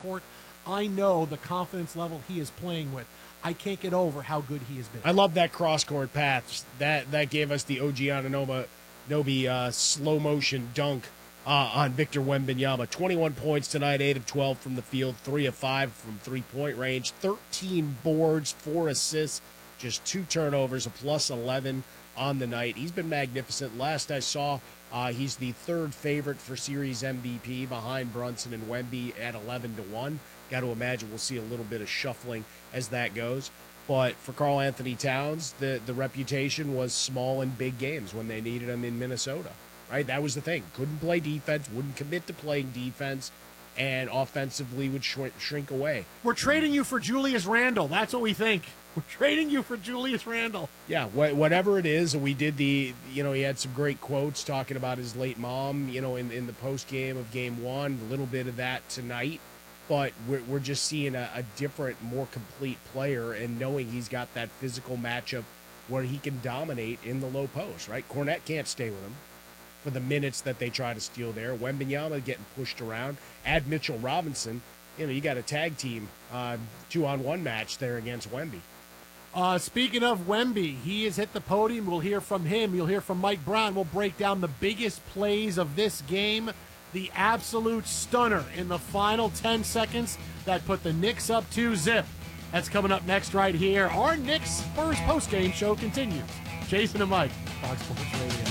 court, I know the confidence level he is playing with. I can't get over how good he has been. I love that cross-court pass. That gave us the OG Anunoby slow motion dunk on Victor Wembanyama. 21 points tonight, 8 of 12 from the field, 3 of 5 from three-point range, 13 boards, 4 assists, just 2 turnovers, a plus 11 on the night. He's been magnificent. Last I saw, he's the third favorite for Series MVP behind Brunson and Wemby at 11-1. Got to imagine we'll see a little bit of shuffling as that goes. But for Karl Anthony Towns, the reputation was small in big games when they needed him in Minnesota. Right? That was the thing. Couldn't play defense, wouldn't commit to playing defense, and offensively would shrink away. We're trading you for Julius Randle. That's what we think. We're trading you for Julius Randle. Yeah, whatever it is. We did he had some great quotes talking about his late mom, in the post game of game 1, a little bit of that tonight. But we're just seeing a different, more complete player, and knowing he's got that physical matchup where he can dominate in the low post, right? Cornette can't stay with him for the minutes that they try to steal there. Wembanyama getting pushed around. Add Mitchell Robinson. You got a tag team 2-on-1 match there against Wemby. Speaking of Wemby, he has hit the podium. We'll hear from him. You'll hear from Mike Brown. We'll break down the biggest plays of this game. The absolute stunner in the final 10 seconds that put the Knicks up 2-zip. That's coming up next right here. Our Knicks Spurs postgame show continues. Jason and Mike, Fox Sports Radio.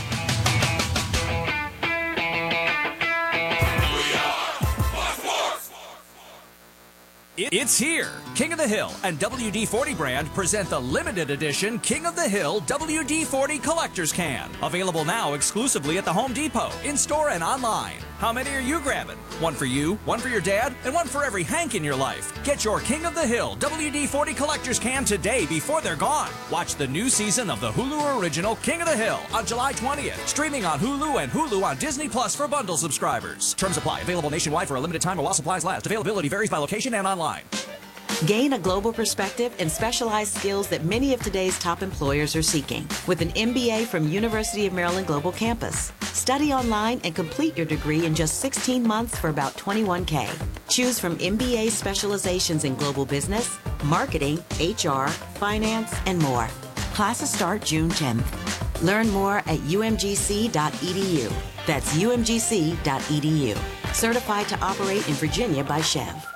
It's here. King of the Hill and WD-40 brand present the limited edition King of the Hill WD-40 Collector's Can. Available now exclusively at the Home Depot, in-store and online. How many are you grabbing? One for you, one for your dad, and one for every Hank in your life. Get your King of the Hill WD-40 Collector's Can today before they're gone. Watch the new season of the Hulu original King of the Hill on July 20th. Streaming on Hulu and Hulu on Disney Plus for bundle subscribers. Terms apply. Available nationwide for a limited time or while supplies last. Availability varies by location and online. Gain a global perspective and specialized skills that many of today's top employers are seeking with an MBA from University of Maryland Global Campus. Study online and complete your degree in just 16 months for about $21K. Choose from MBA specializations in global business, marketing, HR, finance, and more. Classes start June 10th. Learn more at umgc.edu. That's umgc.edu. Certified to operate in Virginia by Chev.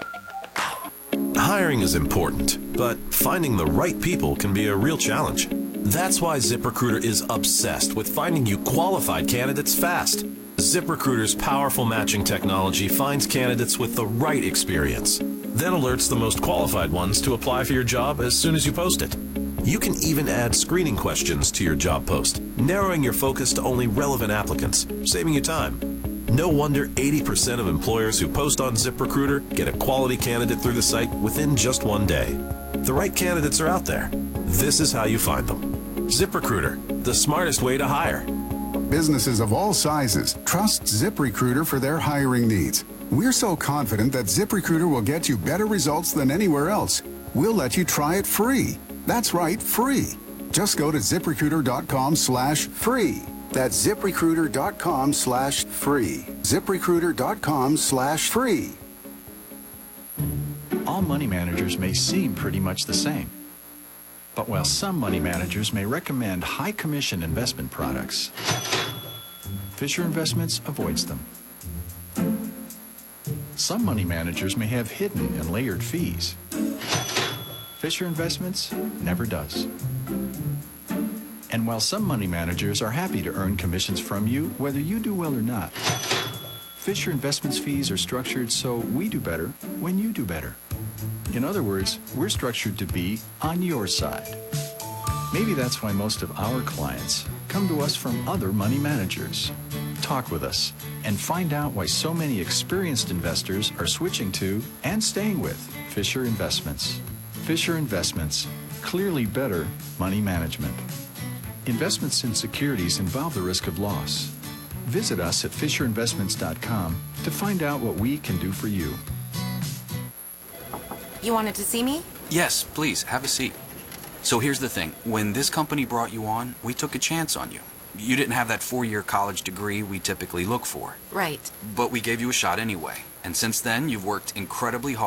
Hiring is important, but finding the right people can be a real challenge. That's why ZipRecruiter is obsessed with finding you qualified candidates fast. ZipRecruiter's powerful matching technology finds candidates with the right experience, then alerts the most qualified ones to apply for your job as soon as you post it. You can even add screening questions to your job post, narrowing your focus to only relevant applicants, saving you time. No wonder 80% of employers who post on ZipRecruiter get a quality candidate through the site within just one day. The right candidates are out there. This is how you find them. ZipRecruiter, the smartest way to hire. Businesses of all sizes trust ZipRecruiter for their hiring needs. We're so confident that ZipRecruiter will get you better results than anywhere else. We'll let you try it free. That's right, free. Just go to ZipRecruiter.com/free. That's ZipRecruiter.com/free. ZipRecruiter.com/free. All money managers may seem pretty much the same. But while some money managers may recommend high commission investment products, Fisher Investments avoids them. Some money managers may have hidden and layered fees. Fisher Investments never does. And while some money managers are happy to earn commissions from you, whether you do well or not, Fisher Investments fees are structured so we do better when you do better. In other words, we're structured to be on your side. Maybe that's why most of our clients come to us from other money managers. Talk with us and find out why so many experienced investors are switching to and staying with Fisher Investments. Fisher Investments, clearly better money management. Investments in securities involve the risk of loss. Visit us at FisherInvestments.com to find out what we can do for you. You wanted to see me? Yes, please, have a seat. So here's the thing. When this company brought you on, we took a chance on you. You didn't have that 4-year college degree we typically look for. Right. But we gave you a shot anyway. And since then, you've worked incredibly hard.